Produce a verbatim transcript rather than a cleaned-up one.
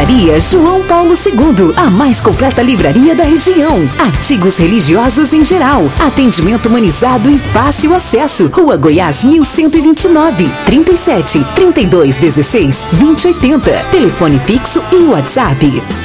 Livraria João Paulo segundo, a mais completa livraria da região. Artigos religiosos em geral, atendimento humanizado e fácil acesso. Rua Goiás mil cento e vinte e nove, trinta e sete, trinta e dois, dezesseis, vinte e oitenta. Telefone fixo e WhatsApp.